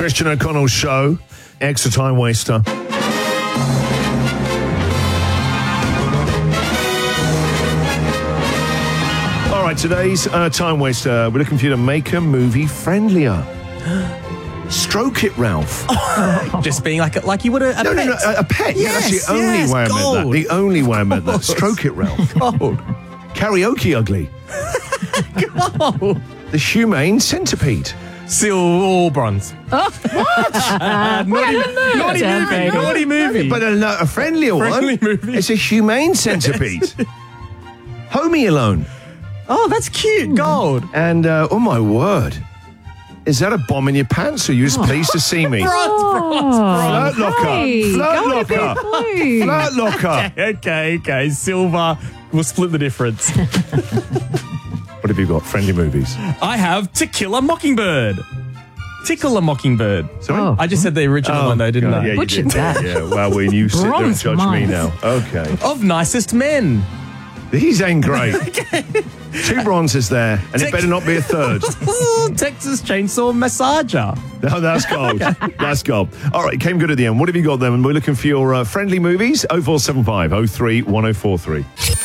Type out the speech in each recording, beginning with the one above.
Christian O'Connell Show. Extra time waster. All right, today's time waster. We're looking for you to make a movie friendlier. Stroke it, Ralph. Just being like you would a pet. No, a pet. Yes, that's the only way I meant that. The only way I meant that. Stroke it, Ralph. Gold. Karaoke ugly. Gold. The humane centipede. Silver or bronze. Naughty movie. But a friendlier one. Friendly movie. It's a humane centipede. Home Alone. Oh, that's cute. Gold. And, oh my word. Is that a bomb in your pants, or are you just pleased to see me? Bronze. Flirt locker. Flirt locker. Okay. Silver. We'll split the difference. What have you got? Friendly movies. I have To Kill a Mockingbird. Tickle a Mockingbird. Sorry? I just said the original one, though, didn't I? Yeah, you Butchered did. that. Yeah, well, when you sit there and Bronze judge me mine. now. Okay. Of Nicest Men. These ain't great. 2 bronzes there, and it better not be a third. Texas Chainsaw Massager. No, that's gold. That's gold. All right, came good at the end. What have you got then? And we're looking for your friendly movies. 0475 03 1043.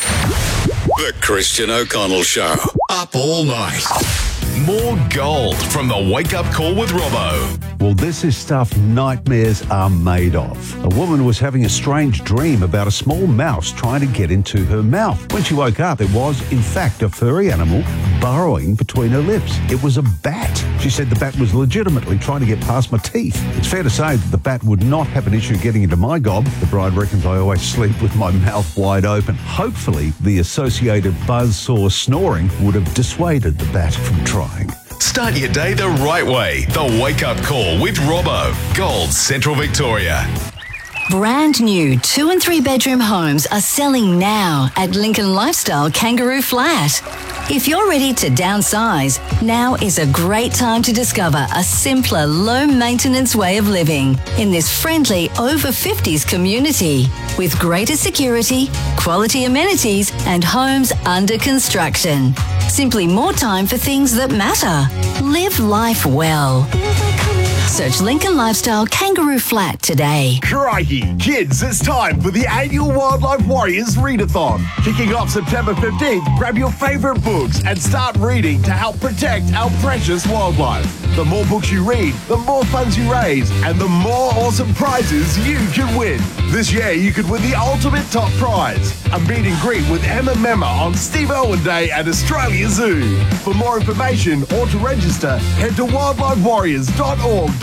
The Christian O'Connell Show. Up all night. More gold from the Wake Up Call with Robbo. Well, this is stuff nightmares are made of. A woman was having a strange dream about a small mouse trying to get into her mouth. When she woke up, it was, in fact, a furry animal burrowing between her lips. It was a bat. She said the bat was legitimately trying to get past my teeth. It's fair to say that the bat would not have an issue getting into my gob. The bride reckons I always sleep with my mouth wide open. Hopefully, the associated buzzsaw snoring would have dissuaded the bat from trying. Start your day the right way. The Wake Up Call with Robbo. Gold Central Victoria. Brand new 2 and 3 bedroom homes are selling now at Lincoln Lifestyle Kangaroo Flat. If you're ready to downsize, now is a great time to discover a simpler, low-maintenance way of living in this friendly over 50s community with greater security, quality amenities, and homes under construction. Simply more time for things that matter. Live life well. Search Lincoln Lifestyle Kangaroo Flat today. Crikey, kids, it's time for the annual Wildlife Warriors Readathon. Kicking off September 15th, grab your favourite books and start reading to help protect our precious wildlife. The more books you read, the more funds you raise, and the more awesome prizes you can win. This year, you could win the ultimate top prize, a meet and greet with Emma Memma on Steve Irwin Day at Australia Zoo. For more information or to register, head to wildlifewarriors.org.au.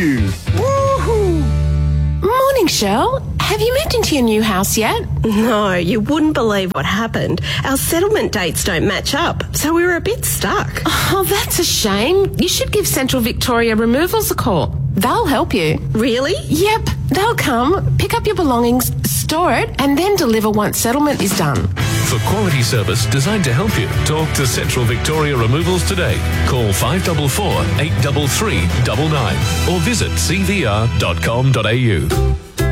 Woohoo! Morning, Shell. Have you moved into your new house yet? No, you wouldn't believe what happened. Our settlement dates don't match up, so we were a bit stuck. Oh, that's a shame. You should give Central Victoria Removals a call. They'll help you. Really? Yep. They'll come, pick up your belongings, store it, and then deliver once settlement is done. For quality service designed to help you, talk to Central Victoria Removals today. Call 544 833 99 or visit cvr.com.au.